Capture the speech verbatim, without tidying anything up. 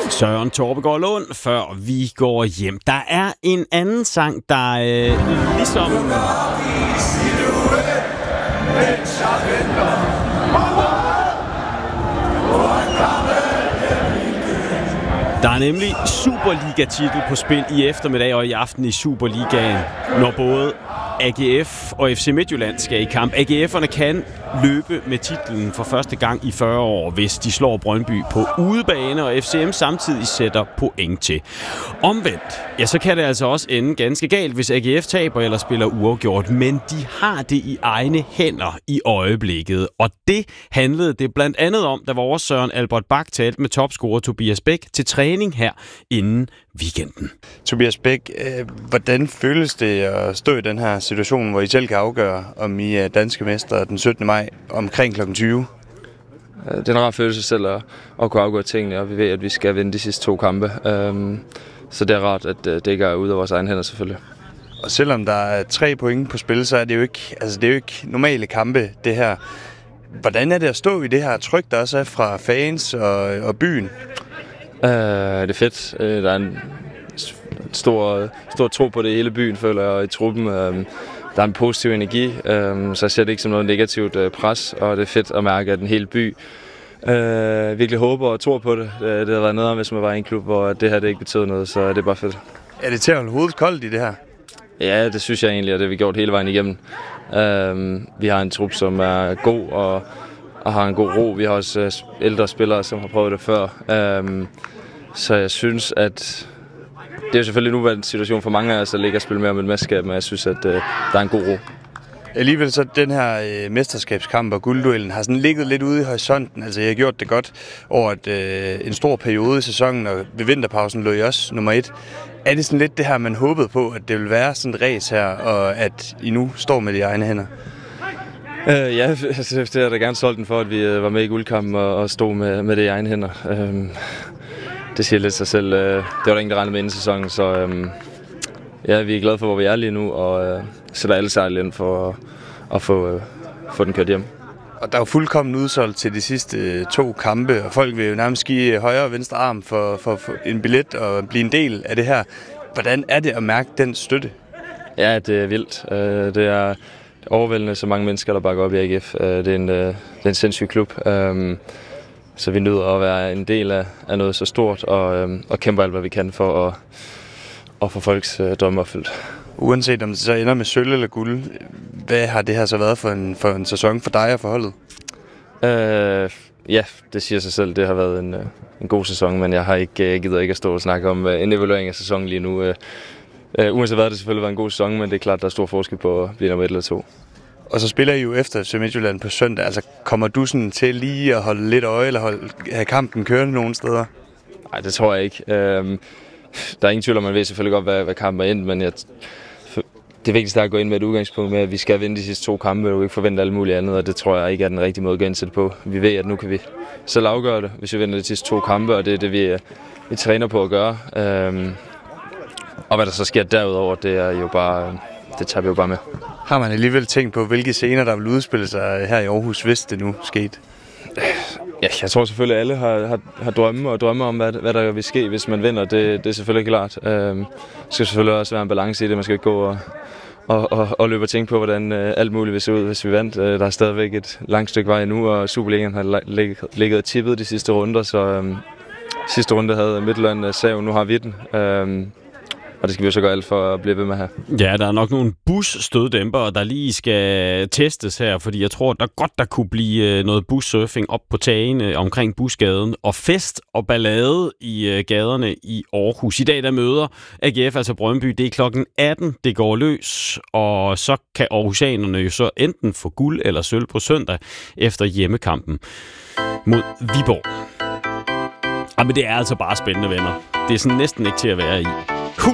Søren Torpegaard Lund, før vi går hjem. Der er en anden sang, der øh, ligesom... Der er nemlig Superliga-titel på spil i eftermiddag og i aften i Superligaen, når både A G F og F C Midtjylland skal i kamp. A G F'erne kan løbe med titlen for første gang i fyrre år, hvis de slår Brøndby på udebane, og F C M samtidig sætter point til. Omvendt, ja, så kan det altså også ende ganske galt, hvis A G F taber eller spiller uafgjort, men de har det i egne hænder i øjeblikket, og det handlede det blandt andet om, da vores Søren Albert Bak talte med topscorer Tobias Bæk til træning her inden weekenden. Tobias Bæk, øh, hvordan føles det at stå i den her situation, hvor I selv kan afgøre, om I er danske mestre den syttende maj omkring klokken tyve? Det er en rar følelse selv at, at kunne afgøre tingene, og vi ved, at vi skal vinde de sidste to kampe. Um, så det er rart, at det ikke er ude af vores egen hænder selvfølgelig. Og selvom der er tre point på spil, så er det jo ikke, altså det er jo ikke normale kampe, det her. Hvordan er det at stå i det her tryk, der også er fra fans og, og byen? Uh, det er fedt. Uh, der er en stor, stor tro på det i hele byen, føler jeg, og i truppen. Uh, Der er en positiv energi, øh, så jeg ser det ikke som noget negativt øh, pres, og det er fedt at mærke, at en hel by øh, virkelig håber og tror på det. Det, det har været noget, hvis man var i en klub, hvor det her det ikke betyder noget, så det er bare fedt. Er det til at holde hovedet koldt i det her? Ja, det synes jeg egentlig, og det har vi gjort hele vejen igennem. Øh, vi har en trup, som er god og, og har en god ro. Vi har også øh, ældre spillere, som har prøvet det før. Øh, så jeg synes, at... Det er jo selvfølgelig nu en situation for mange af os, at ligge og spille mere om et mesterskab, men jeg synes, at øh, der er en god ro. Alligevel så den her øh, mesterskabskamp og guldduellen har sådan ligget lidt ude i horisonten. Altså jeg har gjort det godt over et, øh, en stor periode i sæsonen, og ved vinterpausen lå I også nummer et. Er det sådan lidt det her, man håbede på, at det ville være sådan et race her, og at I nu står med de egne hænder? Øh, ja, det er da gerne solgt den for, at vi øh, var med i guldkampen og, og stod med, med det i egne hænder. Øh, Det siger lidt sig selv. Det var der ingen, der regnede med inden sæsonen, så øhm, ja, vi er glade for, hvor vi er lige nu, og øh, sætter alle sejl ind for at, at få, øh, få den kørt hjem. Og der er jo fuldkommen udsolgt til de sidste øh, to kampe, og folk vil jo nærmest give højre og venstre arm for, for, for en billet og blive en del af det her. Hvordan er det at mærke den støtte? Ja, det er vildt. Øh, det er overvældende så mange mennesker, der bakker op i A G F. Øh, det, er en, øh, det er en sindssyg klub. Øh, Så vi nyder at være en del af, af noget så stort, og, øhm, og kæmper alt, hvad vi kan for at, at få folks øh, drømme opfyldt. Uanset om det så ender med sølv eller guld, hvad har det her så været for en, for en sæson for dig og for holdet? Øh, ja, det siger sig selv. Det har været en, en god sæson, men jeg har ikke gider ikke at stå og snakke om uh, en evaluering af sæsonen lige nu. Uh, uh, uanset hvad, det selvfølgelig været en god sæson, men det er klart, der er stor forskel på at blive nummer et eller to. Og så spiller I jo efter F C Midtjylland på søndag. Altså, kommer du sådan til lige at holde lidt øje, eller holde, have kampen kørende nogle steder? Nej, det tror jeg ikke. Øhm, der er ingen tvivl om, man ved selvfølgelig godt, hvad, hvad kampen er ind, men jeg, det vigtigste er at gå ind med et udgangspunkt med, at vi skal vinde de sidste to kampe, og ikke forvente alt muligt andet, og det tror jeg ikke er den rigtige måde at gå ind til det på. Vi ved, at nu kan vi selv afgøre det, hvis vi vinder de sidste to kampe, og det er det, vi, vi træner på at gøre. Øhm, og hvad der så sker derudover, det er jo bare... Det tager vi jo bare med. Har man alligevel tænkt på, hvilke scener, der vil udspille sig her i Aarhus, hvis det nu skete? Ja, jeg tror selvfølgelig, at alle har, har, har drømme og drømme om, hvad, hvad der vil ske, hvis man vinder. Det, det er selvfølgelig klart. Øhm, der skal selvfølgelig også være en balance i det. Man skal ikke gå og, og, og, og løbe og tænke på, hvordan øh, alt muligt vil se ud, hvis vi vandt. Øh, der er stadigvæk et langt stykke vej nu, og Superligaen har ligget, ligget og tippet de sidste runder. Så øhm, sidste runde havde Midtjylland sav, nu har vi den. Øhm, Og det skal vi jo så gøre alt for at blive ved med her. Ja, der er nok nogle busstøddæmpere, der lige skal testes her, fordi jeg tror, der godt der kunne blive noget bussurfing op på tagene omkring Busgaden, og fest og ballade i gaderne i Aarhus. I dag der møder A G F, altså Brøndby, det er klokken atten, det går løs, og så kan aarhusianerne jo så enten få guld eller sølv på søndag efter hjemmekampen mod Viborg. Og men det er altså bare spændende, venner. Det er sådan næsten ikke til at være i.